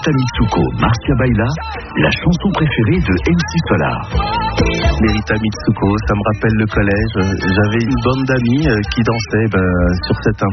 Merita Mitsuko, Marcia Baila, la chanson préférée de MC Solar. Merita Mitsuko, ça me rappelle le collège. J'avais une bande d'amis qui dansaient sur cette